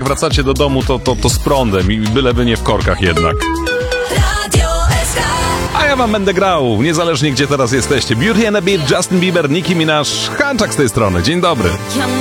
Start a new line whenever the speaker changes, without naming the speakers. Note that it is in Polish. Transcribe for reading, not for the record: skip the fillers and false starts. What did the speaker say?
wracacie do domu, to z prądem i byleby nie w korkach jednak. A ja wam będę grał, niezależnie gdzie teraz jesteście. Beauty and a Beat, Justin Bieber, Nicki Minaj, Hanczak z tej strony. Dzień dobry.